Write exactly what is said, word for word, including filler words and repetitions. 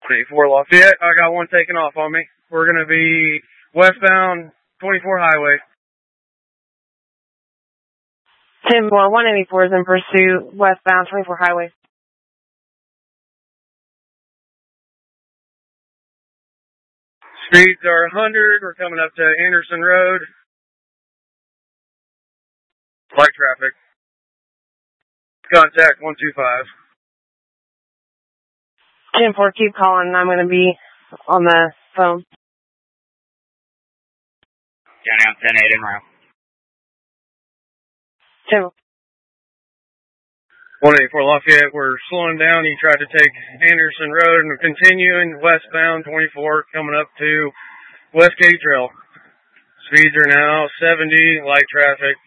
twenty-four Lafayette, I got one taking off on me. We're going to be westbound twenty-four highway. ten four, one eighty-four is in pursuit, westbound twenty-four highway. Speeds are one hundred. We're coming up to Anderson Road. Light traffic. Contact one two five. ten four, keep calling. I'm going to be on the phone. County on ten eight in route. ten four. one eighty-four Lafayette, we're slowing down. You tried to take Anderson Road and we're continuing westbound twenty-four coming up to West Gate Trail. Speeds are now seventy, light traffic.